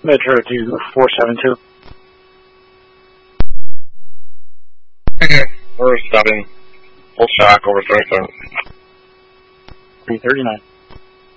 Metro 2472. Okay, we're stopping. Full shock over 37. 339.